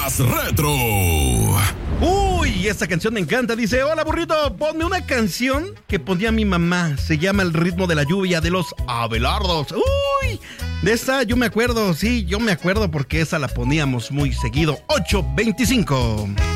más retro. Uy, esta canción me encanta. Dice, hola burrito, ponme una canción que ponía mi mamá. Se llama El ritmo de la lluvia de los Abelardos. Uy, de esa yo me acuerdo, sí, yo me acuerdo porque esa la poníamos muy seguido. 8:25.